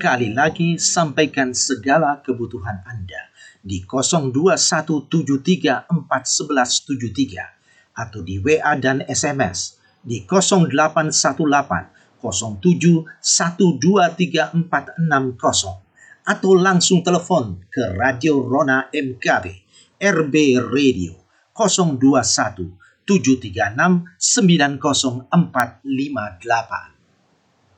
Sekali lagi, sampaikan segala kebutuhan Anda di 02173411173 atau di WA dan SMS di 0818 07123460 atau langsung telepon ke Radio Rona MKB RB Radio 021 736 90458.